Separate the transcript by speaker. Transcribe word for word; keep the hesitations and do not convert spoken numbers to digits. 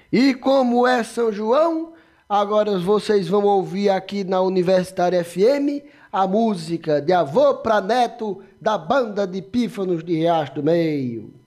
Speaker 1: E como é São João, agora vocês vão ouvir aqui na Universitária F M a música de Avô pra Neto da Banda de Pífanos de Riacho do Meio.